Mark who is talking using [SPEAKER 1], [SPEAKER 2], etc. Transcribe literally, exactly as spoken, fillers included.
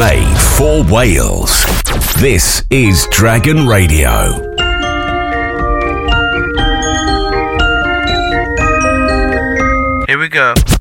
[SPEAKER 1] Made for Wales. This is Dragon Radio.
[SPEAKER 2] Here we go.